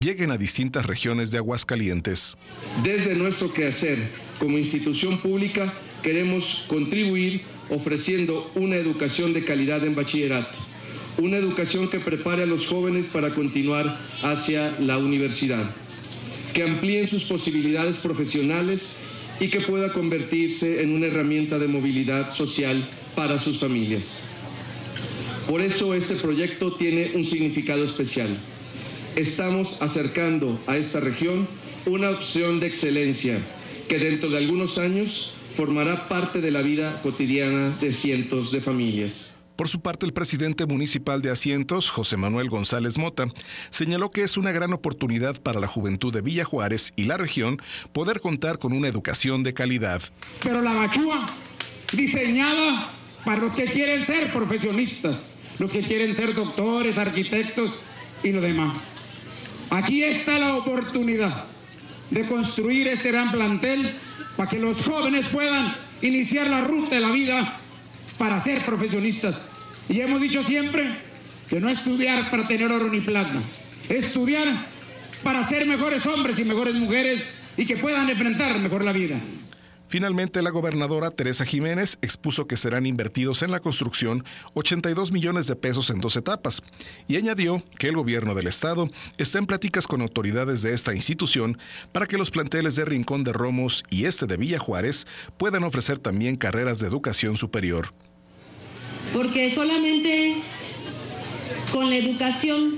lleguen a distintas regiones de Aguascalientes. Desde nuestro quehacer como institución pública queremos contribuir ofreciendo una educación de calidad en bachillerato, una educación que prepare a los jóvenes para continuar hacia la universidad, que amplíen sus posibilidades profesionales y que pueda convertirse en una herramienta de movilidad social para sus familias. Por eso este proyecto tiene un significado especial. Estamos acercando a esta región una opción de excelencia que dentro de algunos años formará parte de la vida cotidiana de cientos de familias. Por su parte, el presidente municipal de Asientos, José Manuel González Mota, señaló que es una gran oportunidad para la juventud de Villa Juárez y la región poder contar con una educación de calidad. Pero la Bachúa, diseñada para los que quieren ser profesionistas, los que quieren ser doctores, arquitectos y lo demás. Aquí está la oportunidad de construir este gran plantel para que los jóvenes puedan iniciar la ruta de la vida para ser profesionistas. Y hemos dicho siempre que no estudiar para tener oro ni plata, estudiar para ser mejores hombres y mejores mujeres y que puedan enfrentar mejor la vida. Finalmente, la gobernadora Teresa Jiménez expuso que serán invertidos en la construcción 82 millones de pesos en 2 etapas y añadió que el gobierno del estado está en pláticas con autoridades de esta institución para que los planteles de Rincón de Romos y este de Villa Juárez puedan ofrecer también carreras de educación superior. Porque solamente con la educación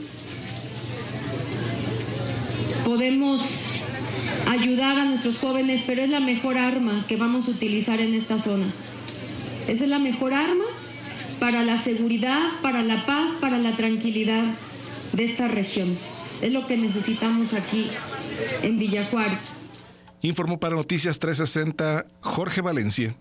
podemos ayudar a nuestros jóvenes, pero es la mejor arma que vamos a utilizar en esta zona. Esa es la mejor arma para la seguridad, para la paz, para la tranquilidad de esta región. Es lo que necesitamos aquí en Villa Juárez. Informó para Noticias 360 Jorge Valencia.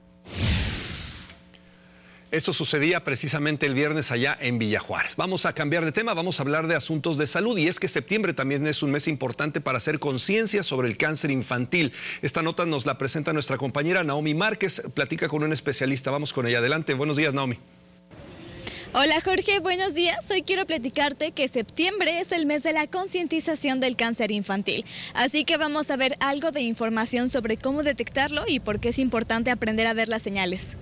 Esto sucedía precisamente el viernes allá en Villa Juárez. Vamos a cambiar de tema, vamos a hablar de asuntos de salud y es que septiembre también es un mes importante para hacer conciencia sobre el cáncer infantil. Esta nota nos la presenta nuestra compañera Naomi Márquez, platica con un especialista. Vamos con ella. Adelante, buenos días, Naomi. Hola Jorge, buenos días. Hoy quiero platicarte que septiembre es el mes de la concientización del cáncer infantil. Así que vamos a ver algo de información sobre cómo detectarlo y por qué es importante aprender a ver las señales.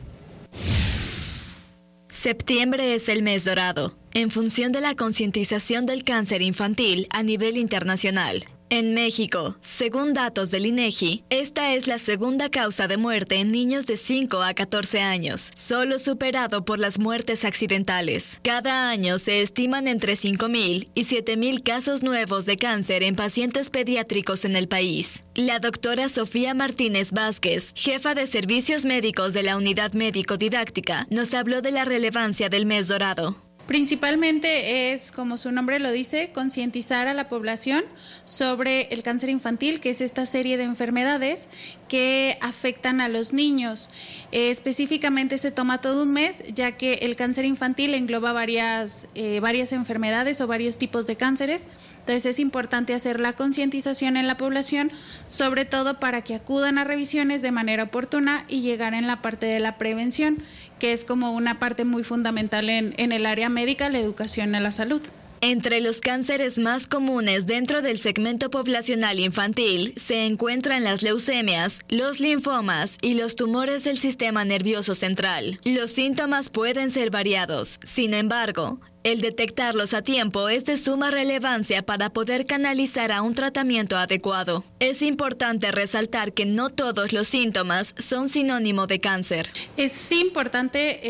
Septiembre es el mes dorado, en función de la concientización del cáncer infantil a nivel internacional. En México, según datos del INEGI, esta es la segunda causa de muerte en niños de 5 a 14 años, solo superado por las muertes accidentales. Cada año se estiman entre 5,000 y 7,000 casos nuevos de cáncer en pacientes pediátricos en el país. La doctora Sofía Martínez Vázquez, jefa de servicios médicos de la Unidad Médico-Didáctica, nos habló de la relevancia del mes dorado. Principalmente es, como su nombre lo dice, concientizar a la población sobre el cáncer infantil, que es esta serie de enfermedades que afectan a los niños. Específicamente se toma todo un mes, ya que el cáncer infantil engloba varias enfermedades o varios tipos de cánceres. Entonces es importante hacer la concientización en la población, sobre todo para que acudan a revisiones de manera oportuna y llegar en la parte de la prevención, que es como una parte muy fundamental en el área médica, la educación a la salud. Entre los cánceres más comunes dentro del segmento poblacional infantil se encuentran las leucemias, los linfomas y los tumores del sistema nervioso central. Los síntomas pueden ser variados. Sin embargo, el detectarlos a tiempo es de suma relevancia para poder canalizar a un tratamiento adecuado. Es importante resaltar que no todos los síntomas son sinónimo de cáncer. Es importante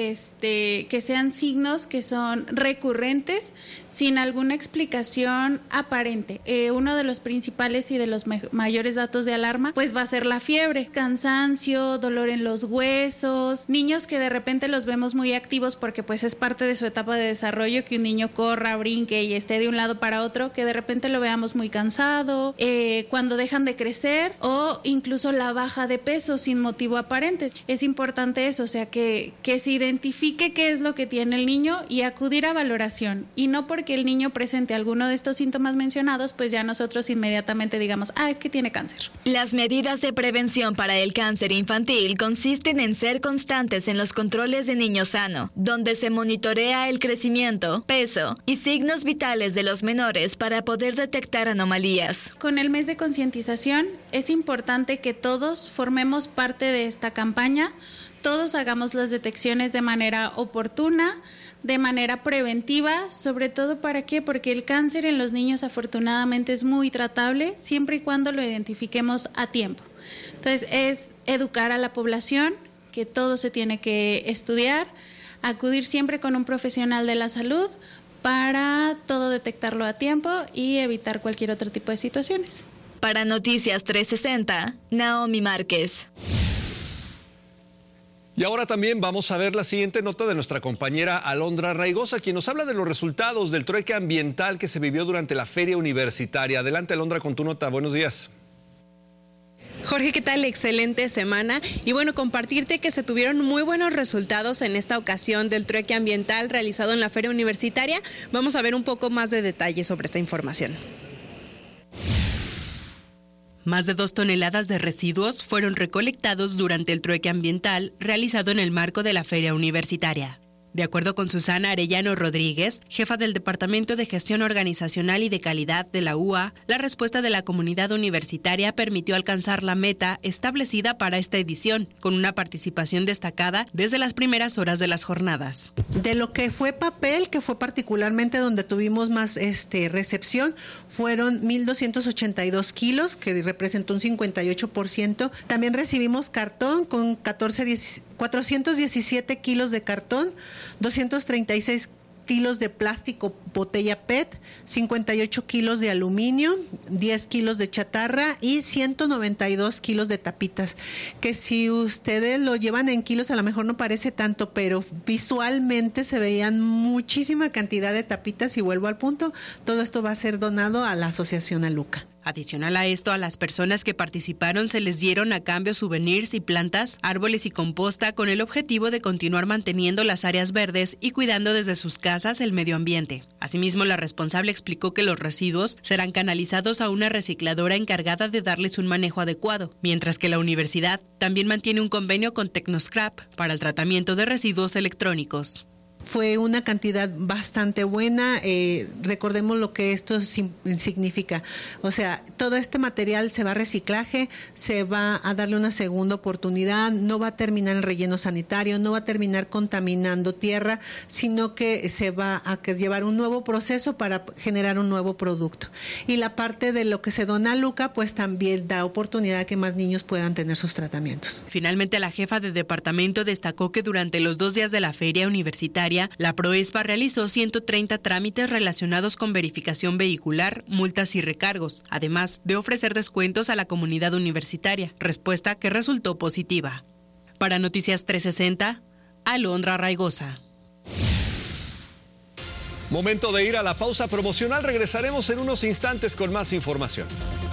que sean signos que son recurrentes sin alguna explicación aparente. Uno de los principales y de los mayores datos de alarma pues va a ser la fiebre, cansancio, dolor en los huesos, niños que de repente los vemos muy activos porque pues es parte de su etapa de desarrollo, que un niño corra, brinque y esté de un lado para otro, que de repente lo veamos muy cansado, cuando dejan de crecer o incluso la baja de peso sin motivo aparente. Es importante eso, o sea, que se identifique qué es lo que tiene el niño y acudir a valoración, y no porque el niño presente alguno de estos síntomas mencionados, pues ya nosotros inmediatamente digamos, es que tiene cáncer. Las medidas de prevención para el cáncer infantil consisten en ser constantes en los controles de niño sano, donde se monitorea el crecimiento, movimiento, peso y signos vitales de los menores para poder detectar anomalías. Con el mes de concientización es importante que todos formemos parte de esta campaña, todos hagamos las detecciones de manera oportuna, de manera preventiva, sobre todo ¿para qué? Porque el cáncer en los niños afortunadamente es muy tratable siempre y cuando lo identifiquemos a tiempo. Entonces es educar a la población que todo se tiene que estudiar, acudir siempre con un profesional de la salud para todo detectarlo a tiempo y evitar cualquier otro tipo de situaciones. Para Noticias 360, Naomi Márquez. Y ahora también vamos a ver la siguiente nota de nuestra compañera Alondra Raigosa, quien nos habla de los resultados del trueque ambiental que se vivió durante la Feria Universitaria. Adelante, Alondra, con tu nota. Buenos días. Jorge, ¿qué tal? Excelente semana. Y bueno, compartirte que se tuvieron muy buenos resultados en esta ocasión del trueque ambiental realizado en la Feria Universitaria. Vamos a ver un poco más de detalles sobre esta información. Más de 2 toneladas de residuos fueron recolectados durante el trueque ambiental realizado en el marco de la Feria Universitaria. De acuerdo con Susana Arellano Rodríguez, jefa del Departamento de Gestión Organizacional y de Calidad de la UA, la respuesta de la comunidad universitaria permitió alcanzar la meta establecida para esta edición, con una participación destacada desde las primeras horas de las jornadas. De lo que fue papel, que fue particularmente donde tuvimos más recepción, fueron 1,282 kilos, que representó un 58%. También recibimos cartón con 417 kilos de cartón, 236 kilos de plástico botella PET, 58 kilos de aluminio, 10 kilos de chatarra y 192 kilos de tapitas, que si ustedes lo llevan en kilos a lo mejor no parece tanto, pero visualmente se veían muchísima cantidad de tapitas y vuelvo al punto, todo esto va a ser donado a la Asociación Aluca. Adicional a esto, a las personas que participaron se les dieron a cambio souvenirs y plantas, árboles y composta con el objetivo de continuar manteniendo las áreas verdes y cuidando desde sus casas el medio ambiente. Asimismo, la responsable explicó que los residuos serán canalizados a una recicladora encargada de darles un manejo adecuado, mientras que la universidad también mantiene un convenio con Tecnoscrap para el tratamiento de residuos electrónicos. Fue una cantidad bastante buena, recordemos lo que esto significa, o sea, todo este material se va a reciclaje, se va a darle una segunda oportunidad, no va a terminar en relleno sanitario, no va a terminar contaminando tierra, sino que se va a llevar un nuevo proceso para generar un nuevo producto. Y la parte de lo que se dona a Luca, pues también da oportunidad a que más niños puedan tener sus tratamientos. Finalmente, la jefa de departamento destacó que durante los 2 días de la feria universitaria, la Proespa realizó 130 trámites relacionados con verificación vehicular, multas y recargos, además de ofrecer descuentos a la comunidad universitaria, respuesta que resultó positiva. Para Noticias 360, Alondra Raigosa. Momento de ir a la pausa promocional. Regresaremos en unos instantes con más información.